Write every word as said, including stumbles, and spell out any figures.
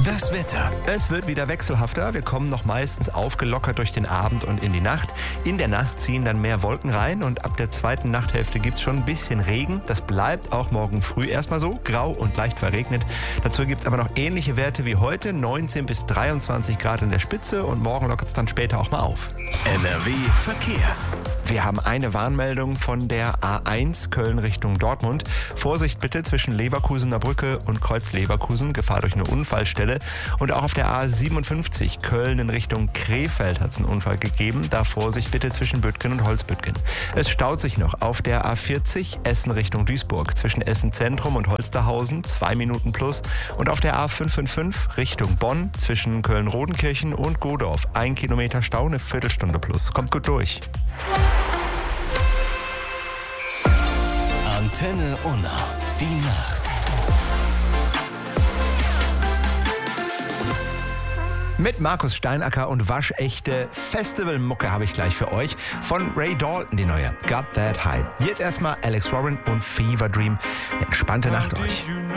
Das Wetter. Es wird wieder wechselhafter. Wir kommen noch meistens aufgelockert durch den Abend und in die Nacht. In der Nacht ziehen dann mehr Wolken rein und ab der zweiten Nachthälfte gibt es schon ein bisschen Regen. Das bleibt auch morgen früh erstmal so, grau und leicht verregnet. Dazu gibt es aber noch ähnliche Werte wie heute, neunzehn bis dreiundzwanzig Grad in der Spitze und morgen lockert es dann später auch mal auf. N R W Verkehr. Wir haben eine Warnmeldung von der A eins Köln Richtung Dortmund. Vorsicht bitte zwischen Leverkusener Brücke und Kreuz Leverkusen, Gefahr durch eine Unfallstelle. Und auch auf der A siebenundfünfzig Köln in Richtung Krefeld hat es einen Unfall gegeben. Da Vorsicht bitte zwischen Büttgen und Holzbüttgen. Es staut sich noch auf der A vierzig Essen Richtung Duisburg zwischen Essen Zentrum und Holsterhausen, zwei Minuten plus. Und auf der A fünfhundertfünf Richtung Bonn zwischen Köln-Rodenkirchen und Godorf, ein Kilometer Stau, eine Viertelstunde plus. Kommt gut durch. Antenne Unna. Die Nacht. Mit Markus Steinacker und waschechte Festivalmucke habe ich gleich für euch. Von Ray Dalton die neue Got That High. Jetzt erstmal Alex Warren und Fever Dream. Eine entspannte Nacht euch.